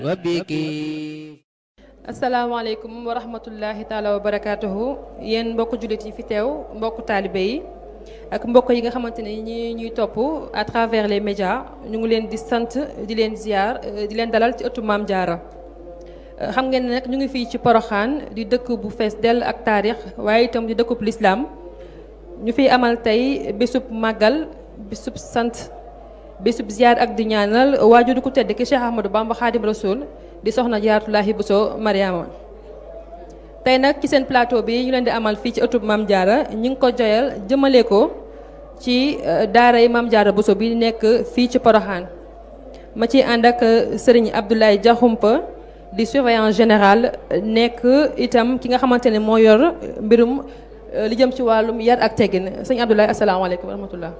وبكي. asalaamaaleykum wa rahmatullahi taala wa barakaatuhu yéen mbokku jullit yi fi teew mbokku taalibe yi ak mbokk yi nga xamante ne ñuy topp à travers les médias ñu ngi leen di sant di leen ziar di leen dalal ci ëttu Maam Jaara xam ngeen ne nag ñu ngi fii ci Poroxaan di dëkk bu fees dell ak taarix waaye itam di dëkkub lislaam ñu fiy amal tey bésub màggal bésub sant bésub ziar ak di ñaanal waajur ku tedd ki Cheikh Ahmadou Bamba Khadim Rasoul di soxna Jaaratullaahi Buso Mariama tey nag ci seen plateau bi ñu leen di amal fii ci ëttub Maam Jaara ñu ngi ko joyal jëmale ko ci daaray Maam Jaara Buso bi nekk fii ci Poroxaan ma ci ànd ak Serigne Abdoulaye Diakhoumpa di surveillant général nekk itam ki nga xamante ne moo yor mbirum li jëm ci wàllum yar ak teggin sëñ Abdoulaye asalaamaaleykum wa rahmatullah.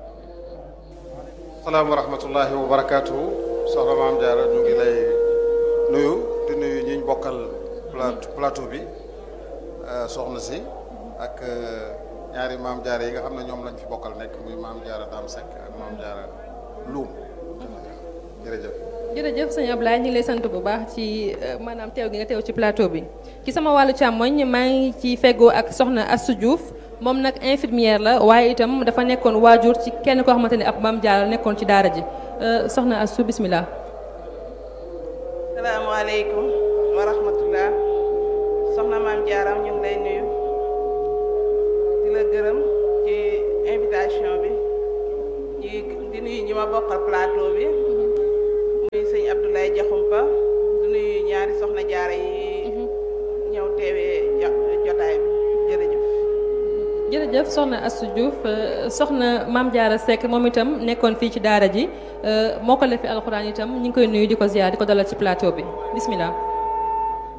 salaam wa rahmatullahi wa barakaatuhu soxna Maam Jaara ñu ngi lay nuyu di nuyu ñi ñu bokkal plateau bi soxna si ak ñaari Maam Jaara yi nga xam ne ñoom lañ fi bokkal nekk muy Maam Jaara Dame Seck ak Maam Jaara Loum jërëjëf. jërëjëf sëñ Ablaye ñu ngi lay sant bu baax ci maanaam teew gi nga teew ci plateau bi ci sama wàllu càmmoñ maa ngi ci feggoo ak soxna Astou Diouf moom nag infirmière la waaye itam dafa nekkoon waajur ci kenn koo xamante ne ab Maam Jaara nekkoon ci daara ji soxna Astou bismillah. salaamaaleykum wa rahmatullah soxna Maam Jaara ñu ngi lay nuyu di la gërëm ci invitation bi di nuyu ñi ma bokkal plateau bi muy sëñ Abdoulaye Diakhoumpa di nuyu ñaari soxna Jaara yi ñëw teewee jotaay bi jërëjëf. jërëjëf soxna Astou Diouf soxna Maam Jaara Seck moom itam nekkoon fii ci daara ji moo ko lefi alxuraan itam ñu ngi koy nuyu di ko ziar di ko dalal ci plateau bi bismillah.